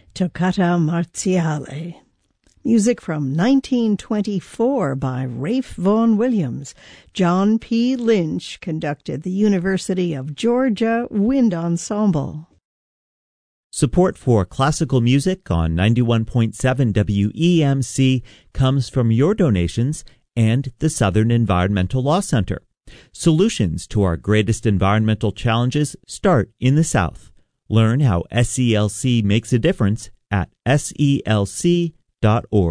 Toccata Marziale. Music from 1924 by Ralph Vaughan Williams. John P. Lynch conducted the University of Georgia Wind Ensemble. Support for classical music on 91.7 WEMC comes from your donations and the Southern Environmental Law Center. Solutions to our greatest environmental challenges start in the South. Learn how SELC makes a difference at selc.org.